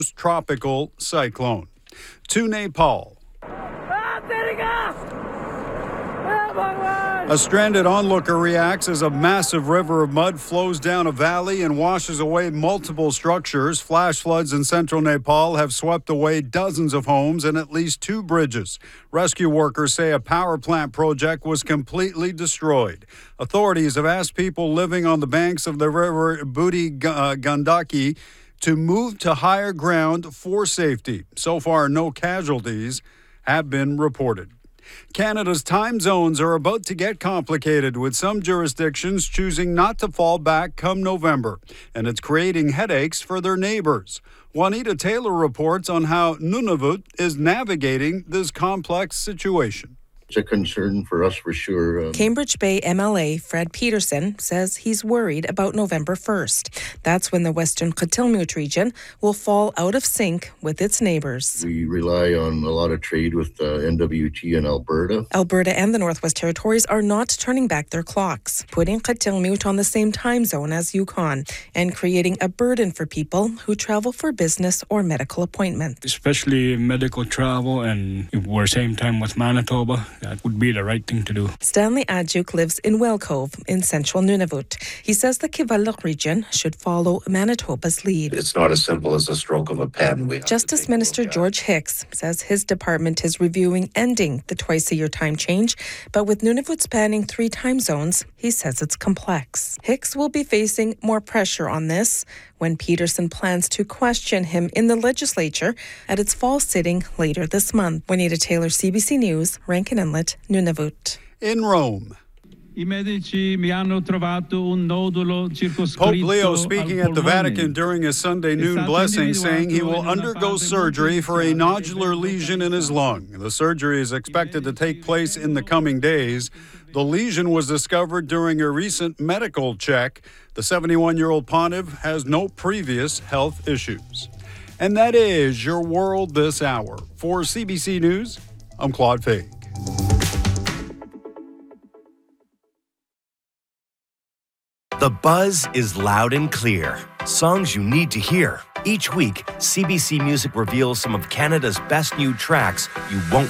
tropical cyclone. To Nepal. A stranded onlooker reacts as a massive river of mud flows down a valley and washes away multiple structures. Flash floods in central Nepal have swept away dozens of homes and at least 2 bridges. Rescue workers say a power plant project was completely destroyed. Authorities have asked people living on the banks of the river Budi Gandaki to move to higher ground for safety. So far, no casualties have been reported. Canada's time zones are about to get complicated, with some jurisdictions choosing not to fall back come November, and it's creating headaches for their neighbors. Juanita Taylor reports on how Nunavut is navigating this complex situation. It's a concern for us for sure. Cambridge Bay MLA Fred Peterson says he's worried about November 1st. That's when the Western Qaqtilmut region will fall out of sync with its neighbors. We rely on a lot of trade with NWT and Alberta. Alberta and the Northwest Territories are not turning back their clocks, putting Qaqtilmut on the same time zone as Yukon and creating a burden for people who travel for business or medical appointments. Especially medical travel, and if we're same time with Manitoba, that would be the right thing to do. Stanley Adjuk lives in Wellcove in central Nunavut. He says the Kivalliq region should follow Manitoba's lead. It's not as simple as a stroke of a pen. Justice Minister George Hicks says his department is reviewing ending the twice-a-year time change, but with Nunavut spanning 3 time zones, he says it's complex. Hicks will be facing more pressure on this when Peterson plans to question him in the legislature at its fall sitting later this month. Juanita Taylor, CBC News, Rankin Inlet, Nunavut. In Rome. Pope Leo speaking at the Vatican during his Sunday noon blessing, saying he will undergo surgery for a nodular lesion in his lung. The surgery is expected to take place in the coming days. The lesion was discovered during a recent medical check. The 71-year-old pontiff has no previous health issues. And that is your world this hour. For CBC News, I'm Claude Fake. The buzz is loud and clear. Songs you need to hear. Each week, CBC Music reveals some of Canada's best new tracks you won't